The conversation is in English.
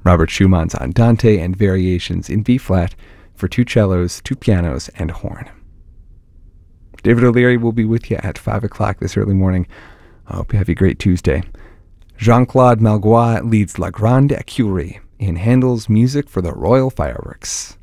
Robert Schumann's Andante and Variations in B-flat for 2 cellos, 2 pianos, and horn. David O'Leary will be with you at 5 o'clock this early morning. I hope you have a great Tuesday. Jean-Claude Malgois leads La Grande Écurie in Handel's Music for the Royal Fireworks.